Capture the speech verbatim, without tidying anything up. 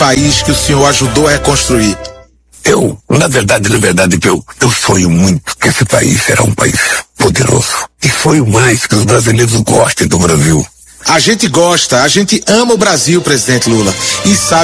país que o senhor ajudou a reconstruir? Eu, na verdade, na verdade, eu, eu sonho muito que esse país será um país poderoso. E sonho mais que os brasileiros gostem do Brasil. A gente gosta, a gente ama o Brasil, presidente Lula. E sabe